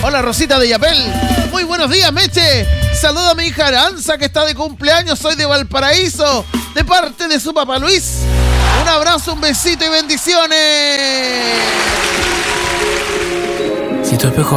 Hola, Rosita de Yapel. Muy buenos días, Meche. Saluda a mi hija Aranza, que está de cumpleaños. Soy de Valparaíso, de parte de su papá Luis. Un abrazo, un besito y bendiciones. Si tu espejo